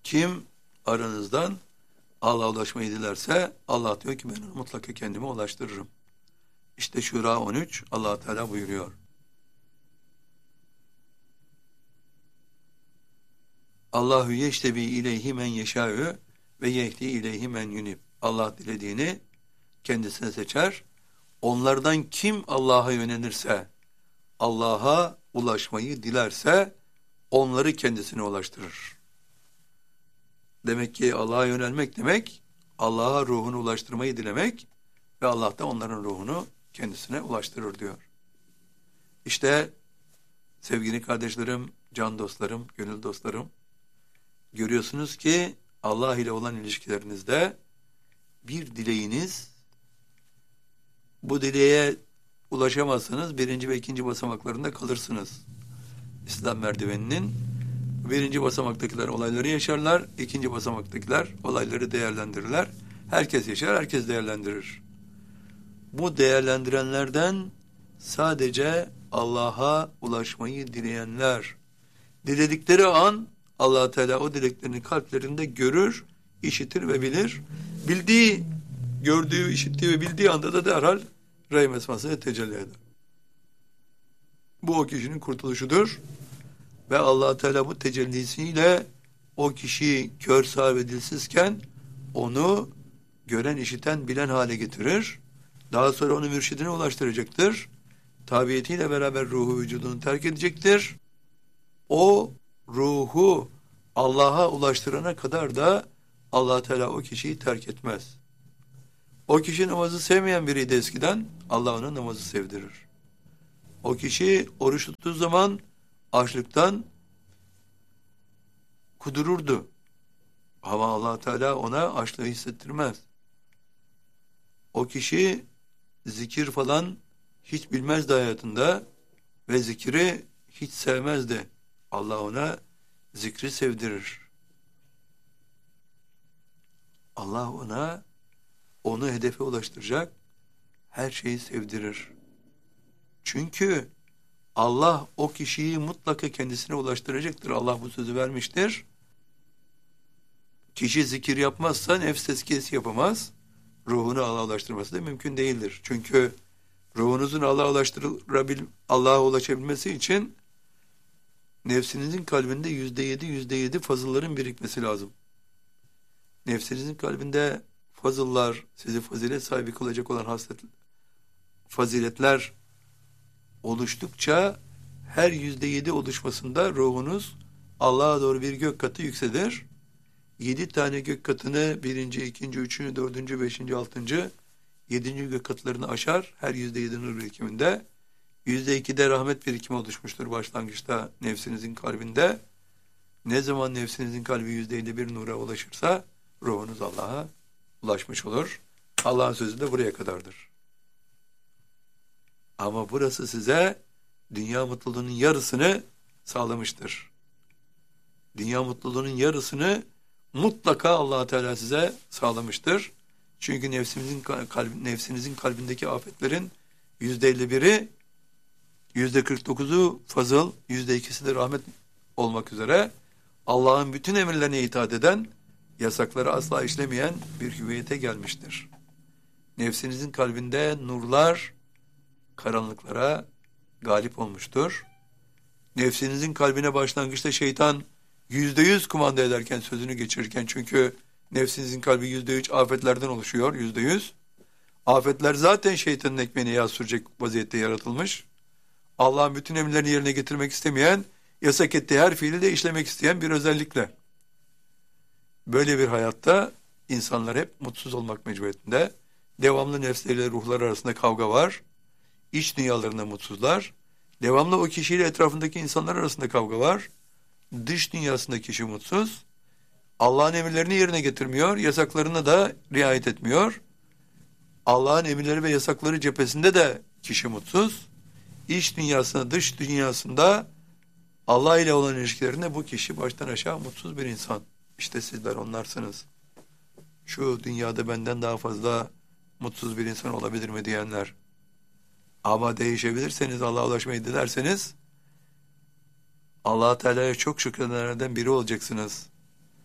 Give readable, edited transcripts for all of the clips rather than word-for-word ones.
Kim aranızdan Allah'a ulaşmayı dilerse Allah diyor ki ben onu mutlaka kendime ulaştırırım. İşte Şura 13 Allah Teala buyuruyor. Allahu yeştebi ileyhi men yeşâ'ü ve yehdi ileyhi men yunib. Allah dilediğini kendisine seçer. Onlardan kim Allah'a yönelirse, Allah'a ulaşmayı dilerse onları kendisine ulaştırır. Demek ki Allah'a yönelmek demek, Allah'a ruhunu ulaştırmayı dilemek ve Allah da onların ruhunu kendisine ulaştırır diyor. İşte sevgili kardeşlerim, can dostlarım, gönül dostlarım, görüyorsunuz ki Allah ile olan ilişkilerinizde bir dileğiniz, bu dileğe ulaşamazsanız birinci ve ikinci basamaklarında kalırsınız. İslam merdiveninin birinci basamaktakiler olayları yaşarlar, ikinci basamaktakiler olayları değerlendirirler. Herkes yaşar, herkes değerlendirir. Bu değerlendirenlerden sadece Allah'a ulaşmayı dileyenler, diledikleri an Allah Teala o dileklerini kalplerinde görür, işitir ve bilir. Bildiği, gördüğü, işittiği ve bildiği anda da derhal rahim esmasına tecelli eder. Bu o kişinin kurtuluşudur. Ve Allah Teala bu tecellisiyle o kişi kör, sağır ve dilsizken onu gören, işiten, bilen hale getirir. Daha sonra onu mürşidine ulaştıracaktır. Tabiyetiyle beraber ruhu vücudunu terk edecektir. O ruhu Allah'a ulaştırana kadar da Allah Teala o kişiyi terk etmez. O kişi namazı sevmeyen biriydi eskiden, Allah ona namazı sevdirir. O kişi oruç tuttuğu zaman açlıktan kudururdu. Ama Allah Teala ona açlığı hissettirmez. O kişi zikir falan hiç bilmezdi hayatında ve zikri hiç sevmezdi. Allah ona zikri sevdirir. Allah ona onu hedefe ulaştıracak her şeyi sevdirir. Çünkü Allah o kişiyi mutlaka kendisine ulaştıracaktır. Allah bu sözü vermiştir. Kişi zikir yapmazsa nefs tezkiyesi yapamaz. Ruhunu Allah'a ulaştırması da mümkün değildir. Çünkü ruhunuzun Allah'a ulaşabilmesi için nefsinizin kalbinde %7 fazılların birikmesi lazım. Nefsinizin kalbinde fazıllar, sizi fazilet sahibi kılacak olan faziletler oluştukça her %7 oluşmasında ruhunuz Allah'a doğru bir gök katı yükselir. 7 tane gök katını birinci, ikinci, üçüncü, dördüncü, beşinci, altıncı, 7. gök katlarını aşar. Her %7 nur birikiminde. %2'de rahmet birikimi oluşmuştur başlangıçta nefsinizin kalbinde. Ne zaman nefsinizin kalbi %51 nura ulaşırsa ruhunuz Allah'a ulaşmış olur. Allah'ın sözü de buraya kadardır. Ama burası size dünya mutluluğunun yarısını sağlamıştır. Dünya mutluluğunun yarısını mutlaka Allah Teala size sağlamıştır. Çünkü nefsinizin kalbindeki afetlerin %51'i, %49'u fazıl, %2'si de rahmet olmak üzere Allah'ın bütün emirlerine itaat eden, yasakları asla işlemeyen bir hüviyete gelmiştir. Nefsinizin kalbinde nurlar karanlıklara galip olmuştur. Nefsinizin kalbine başlangıçta şeytan %100 kumanda ederken, sözünü geçirirken, çünkü nefsinizin kalbi %3 afetlerden oluşuyor, %100. Afetler zaten şeytanın ekmeğine yağ sürecek vaziyette yaratılmış. Allah'ın bütün emirlerini yerine getirmek istemeyen, yasak ettiği her fiili de işlemek isteyen bir özellikle. Böyle bir hayatta insanlar hep mutsuz olmak mecburiyetinde. Devamlı nefsleriyle ruhlar arasında kavga var. İç dünyalarında mutsuzlar. Devamlı o kişiyle etrafındaki insanlar arasında kavga var. Dış dünyasında kişi mutsuz. Allah'ın emirlerini yerine getirmiyor. Yasaklarına da riayet etmiyor. Allah'ın emirleri ve yasakları cephesinde de kişi mutsuz. İç dünyasında, dış dünyasında Allah ile olan ilişkilerinde bu kişi baştan aşağı mutsuz bir insan. İşte sizler onlarsınız. Şu dünyada benden daha fazla mutsuz bir insan olabilir mi diyenler. Ama değişebilirseniz, Allah'a ulaşmayı dilerseniz Allah Teala'ya çok şükredenlerden biri olacaksınız.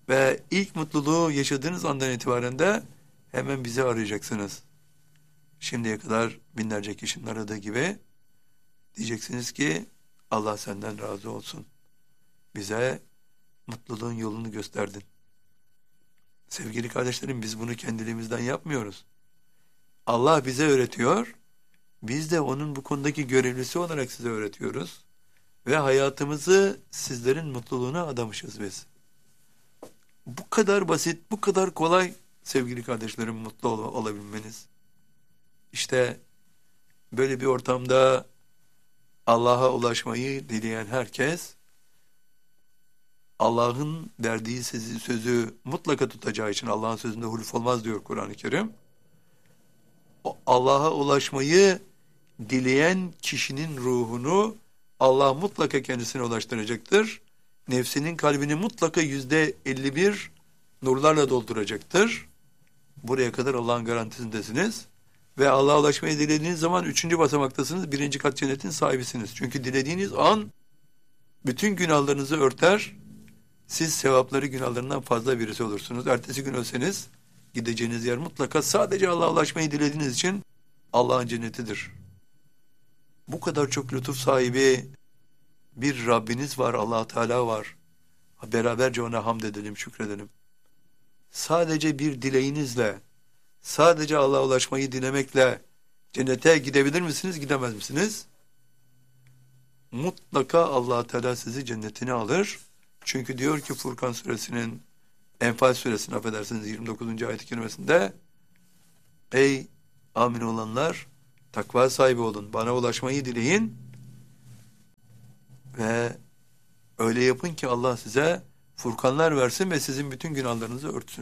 Ve ilk mutluluğu yaşadığınız andan itibaren de hemen bizi arayacaksınız. Şimdiye kadar binlerce kişinin aradığı gibi diyeceksiniz ki Allah senden razı olsun. Bize mutluluğun yolunu gösterdin. Sevgili kardeşlerim, biz bunu kendiliğimizden yapmıyoruz. Allah bize öğretiyor. Biz de onun bu konudaki görevlisi olarak size öğretiyoruz. Ve hayatımızı sizlerin mutluluğuna adamışız biz. Bu kadar basit, bu kadar kolay sevgili kardeşlerim mutlu olabilmeniz. İşte böyle bir ortamda Allah'a ulaşmayı dileyen herkes Allah'ın verdiği sözü mutlaka tutacağı için Allah'ın sözünde huluf olmaz diyor Kur'an-ı Kerim. Allah'a ulaşmayı dileyen kişinin ruhunu Allah mutlaka kendisine ulaştıracaktır. Nefsinin kalbini mutlaka %51 nurlarla dolduracaktır. Buraya kadar Allah'ın garantisindesiniz. Ve Allah'a ulaşmayı dilediğiniz zaman 3. basamaktasınız. 1. kat cennetin sahibisiniz. Çünkü dilediğiniz an bütün günahlarınızı örter. Siz sevapları günahlarından fazla birisi olursunuz. Ertesi gün ölseniz gideceğiniz yer mutlaka sadece Allah'a ulaşmayı dilediğiniz için Allah'ın cennetidir. Bu kadar çok lütuf sahibi bir Rabbiniz var, Allah Teala var. Beraberce ona hamd edelim, şükredelim. Sadece bir dileğinizle, sadece Allah'a ulaşmayı dilemekle cennete gidebilir misiniz, gidemez misiniz? Mutlaka Allah Teala sizi cennetine alır. Çünkü diyor ki Furkan suresinin, Enfal suresinin affedersiniz 29. ayet-i kerimesinde, ey amin olanlar, takva sahibi olun, bana ulaşmayı dileyin ve öyle yapın ki Allah size furkanlar versin ve sizin bütün günahlarınızı örtsün.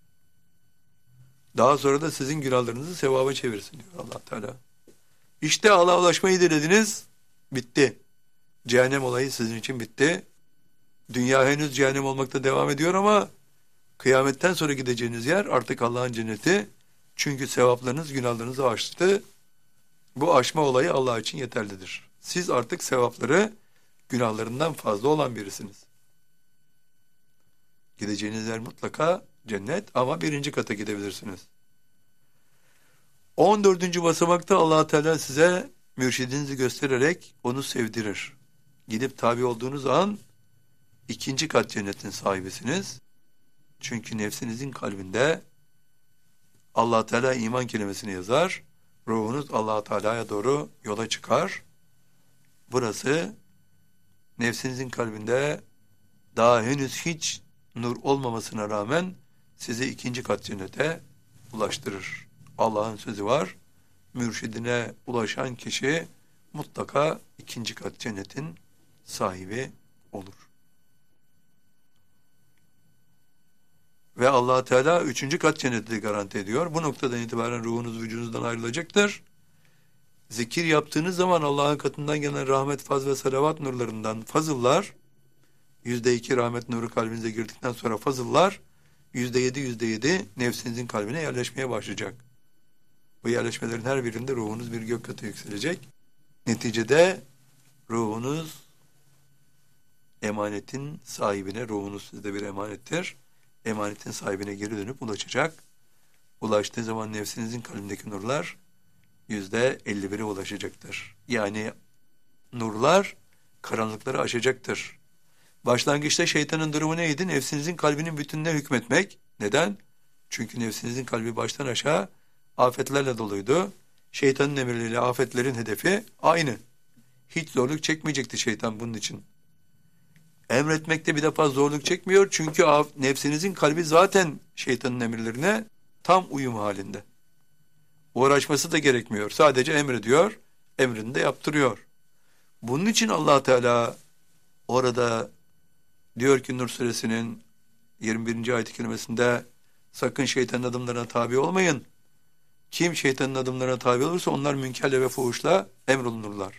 Daha sonra da sizin günahlarınızı sevaba çevirsin diyor Allah Teala. İşte Allah'a ulaşmayı dilediniz, bitti. Cehennem olayı sizin için bitti. Dünya henüz cehennem olmakta devam ediyor ama kıyametten sonra gideceğiniz yer artık Allah'ın cenneti. Çünkü sevaplarınız günahlarınızı aştı. Bu aşma olayı Allah için yeterlidir. Siz artık sevapları günahlarından fazla olan birisiniz. Gideceğiniz yer mutlaka cennet ama 1. kata gidebilirsiniz. 14. basamakta Allah Teala size mürşidinizi göstererek onu sevdirir. Gidip tabi olduğunuz an 2. kat cennetin sahibisiniz. Çünkü nefsinizin kalbinde Allah Teala iman kelimesini yazar. Ruhunuz Allah Teala'ya doğru yola çıkar. Burası nefsinizin kalbinde daha henüz hiç nur olmamasına rağmen sizi 2. kat cennete ulaştırır. Allah'ın sözü var. Mürşidine ulaşan kişi mutlaka 2. kat cennetin sahibi olur. Ve Allah Teala 3. kat cenneti garanti ediyor. Bu noktadan itibaren ruhunuz vücudunuzdan ayrılacaktır. Zikir yaptığınız zaman Allah'ın katından gelen rahmet, faz ve salavat nurlarından fazıllar, %2 rahmet nuru kalbinize girdikten sonra fazıllar, %7 nefsinizin kalbine yerleşmeye başlayacak. Bu yerleşmelerin her birinde ruhunuz bir gök katı yükselecek. Neticede ruhunuz emanetin sahibine, ruhunuz sizde bir emanettir. Emanetin sahibine geri dönüp ulaşacak. Ulaştığı zaman nefsinizin kalbindeki nurlar %51'e ulaşacaktır. Yani nurlar karanlıkları aşacaktır. Başlangıçta şeytanın durumu neydi? Nefsinizin kalbinin bütününe hükmetmek. Neden? Çünkü nefsinizin kalbi baştan aşağı afetlerle doluydu. Şeytanın emirleriyle afetlerin hedefi aynı. Hiç zorluk çekmeyecekti şeytan bunun için. Emretmekte bir defa zorluk çekmiyor. Çünkü nefsinizin kalbi zaten şeytanın emirlerine tam uyum halinde. Uğraşması da gerekmiyor. Sadece emrediyor. Emrini de yaptırıyor. Bunun için Allah Teala orada diyor ki Nur suresinin 21. ayet-i kerimesinde sakın şeytanın adımlarına tabi olmayın. Kim şeytanın adımlarına tabi olursa onlar münkerle ve fuhuşla emrolunurlar.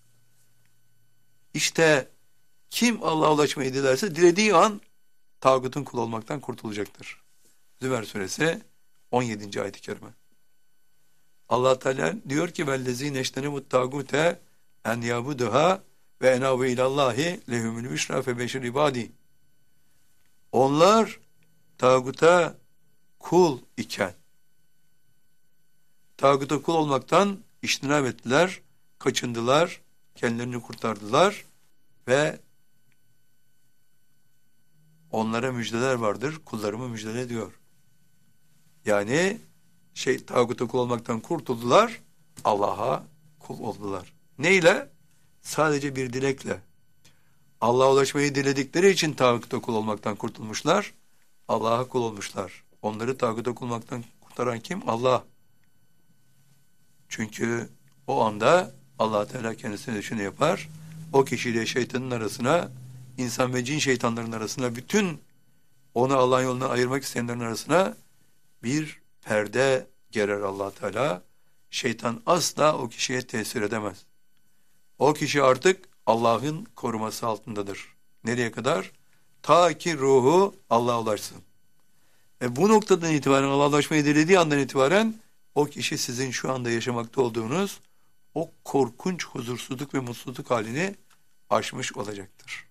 İşte kim Allah'a ulaşmayı dilerse dilediği an tağutun kulu olmaktan kurtulacaktır. Zümer suresi 17. ayet-i kerime. Allah Teala diyor ki vellezîne eştenebut tağute en yabuduha ve enavu ilallahi lehumul büşra fe beşir ibadi. Onlar tağuta kul iken, tağuta kul olmaktan iştinab ettiler, kaçındılar, kendilerini kurtardılar ve onlara müjdeler vardır, kullarımı müjdele diyor. Yani tağuta kul olmaktan kurtuldular, Allah'a kul oldular. Neyle? Sadece bir dilekle. Allah'a ulaşmayı diledikleri için tağuta kul olmaktan kurtulmuşlar, Allah'a kul olmuşlar. Onları tağuta kul olmaktan kurtaran kim? Allah. Çünkü o anda Allah Teala kendisine şunu yapar. O kişiyle şeytanın arasına, insan ve cin şeytanların arasına, bütün onu Allah'ın yolundan ayırmak isteyenlerin arasına bir perde gerer Allah Teala. Şeytan asla o kişiye tesir edemez. O kişi artık Allah'ın koruması altındadır. Nereye kadar? Ta ki ruhu Allah'a ulaşsın. Ve bu noktadan itibaren, Allah'a ulaşmayı dilediği andan itibaren o kişi sizin şu anda yaşamakta olduğunuz o korkunç huzursuzluk ve mutsuzluk halini aşmış olacaktır.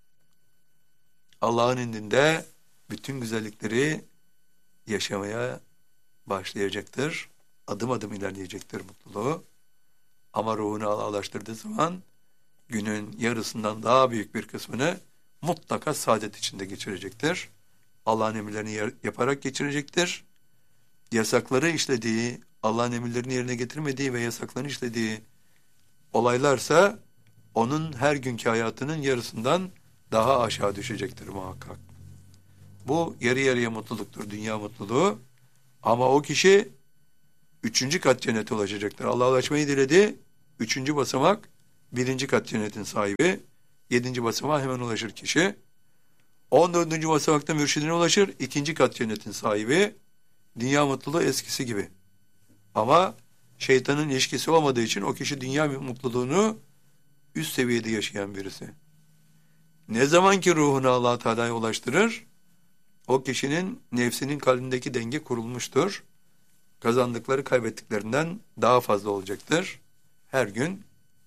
Allah'ın indinde bütün güzellikleri yaşamaya başlayacaktır. Adım adım ilerleyecektir mutluluğu. Ama ruhunu Allah'a ulaştırdığı zaman günün yarısından daha büyük bir kısmını mutlaka saadet içinde geçirecektir. Allah'ın emirlerini yaparak geçirecektir. Yasakları işlediği, Allah'ın emirlerini yerine getirmediği ve yasaklarını işlediği olaylarsa onun her günkü hayatının yarısından daha aşağı düşecektir muhakkak. Bu yarı yarıya mutluluktur, dünya mutluluğu. Ama o kişi 3. kat cennete ulaşacaktır. Allah'a ulaşmayı diledi. 3. basamak 1. kat cennetin sahibi. 7. basamağa hemen ulaşır kişi. 14. basamakta mürşidine ulaşır. 2. kat cennetin sahibi. Dünya mutluluğu eskisi gibi. Ama şeytanın ilişkisi olmadığı için o kişi dünya mutluluğunu üst seviyede yaşayan birisi. Ne zaman ki ruhunu Allah Teala'ya ulaştırır, o kişinin nefsinin kalbindeki denge kurulmuştur. Kazandıkları kaybettiklerinden daha fazla olacaktır. Her gün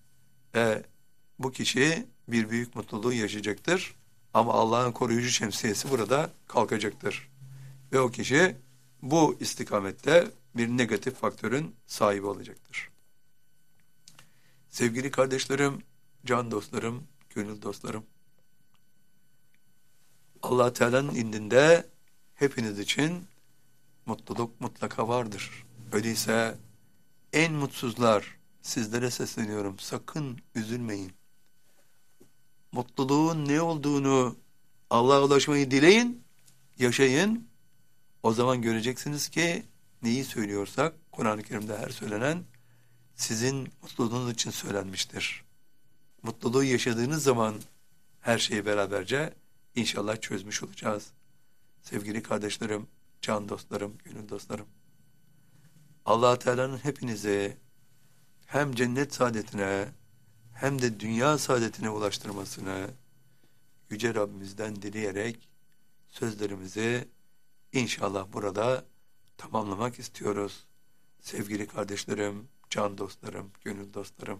bu kişi bir büyük mutluluğu yaşayacaktır. Ama Allah'ın koruyucu şemsiyesi burada kalkacaktır. Ve o kişi bu istikamette bir negatif faktörün sahibi olacaktır. Sevgili kardeşlerim, can dostlarım, gönül dostlarım, Allah Teala'nın indinde hepiniz için mutluluk mutlaka vardır. Öyleyse en mutsuzlar, sizlere sesleniyorum, sakın üzülmeyin. Mutluluğun ne olduğunu, Allah'a ulaşmayı dileyin, yaşayın. O zaman göreceksiniz ki neyi söylüyorsak, Kur'an-ı Kerim'de her söylenen sizin mutluluğunuz için söylenmiştir. Mutluluğu yaşadığınız zaman her şeyi beraberce İnşallah çözmüş olacağız. Sevgili kardeşlerim, can dostlarım, gönül dostlarım. Allah Teala'nın hepinizi hem cennet saadetine hem de dünya saadetine ulaştırmasını Yüce Rabbimizden dileyerek sözlerimizi inşallah burada tamamlamak istiyoruz. Sevgili kardeşlerim, can dostlarım, gönül dostlarım.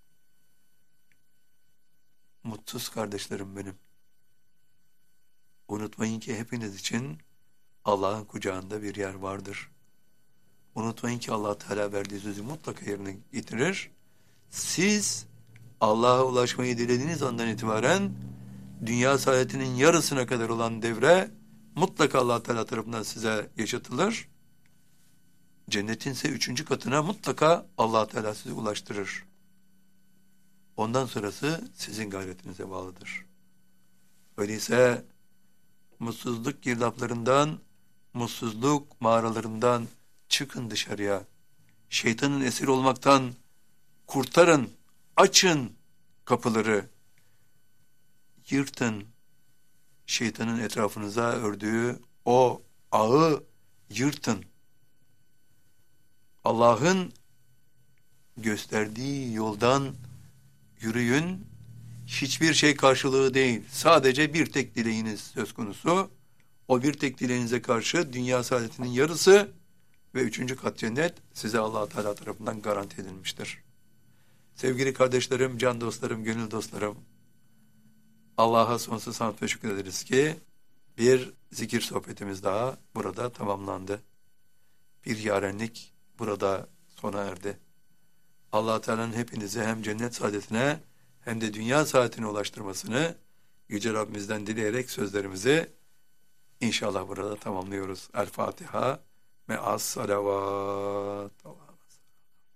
Mutsuz kardeşlerim benim. Unutmayın ki hepiniz için Allah'ın kucağında bir yer vardır. Unutmayın ki Allah Teala verdiği sözü mutlaka yerine getirir. Siz Allah'a ulaşmayı dilediğiniz andan itibaren dünya saadetinin yarısına kadar olan devre mutlaka Allah Teala tarafından size yaşatılır. Cennetin ise 3. katına mutlaka Allah Teala sizi ulaştırır. Ondan sonrası sizin gayretinize bağlıdır. Öyleyse mutsuzluk girdaplarından, mutsuzluk mağaralarından çıkın dışarıya. Şeytanın esiri olmaktan kurtarın, açın kapıları. Yırtın şeytanın etrafınıza ördüğü o ağı yırtın. Allah'ın gösterdiği yoldan yürüyün. Hiçbir şey karşılığı değil. Sadece bir tek dileğiniz söz konusu. O bir tek dileğinize karşı dünya saadetinin yarısı ve 3. kat cennet size Allah Teala tarafından garanti edilmiştir. Sevgili kardeşlerim, can dostlarım, gönül dostlarım, Allah'a sonsuz hamd ve şükür ederiz ki Bir zikir sohbetimiz daha burada tamamlandı. Bir yarenlik burada sona erdi. Allah Teala'nın hepinizi hem cennet saadetine hem de dünya saadetine ulaştırmasını Yüce Rabbimizden dileyerek sözlerimizi inşallah burada tamamlıyoruz. El Fatiha, me'as salavat.